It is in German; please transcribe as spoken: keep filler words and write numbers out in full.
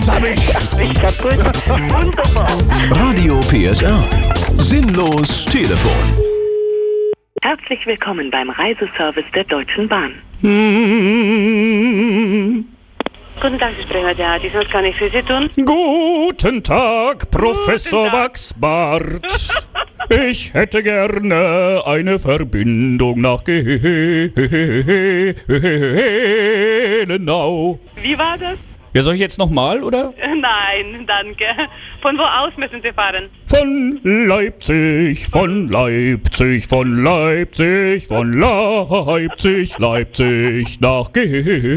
Jetzt hab ich. Ich kaputt. Wunderbar. Radio P S R. Sinnlos Telefon. Herzlich willkommen beim Reiseservice der Deutschen Bahn. Guten Tag, Sie sprechen mit der Hadi. Was kann ich für Sie tun? Guten Tag, Professor Guten Tag. Wachsbart. Ich hätte gerne eine Verbindung nach Gelenau. Wie war das? Ja, soll ich jetzt nochmal, oder? Nein, danke. Von wo aus müssen Sie fahren? Von Leipzig, von Leipzig, von Leipzig, von Leipzig, Leipzig nach Gelenau.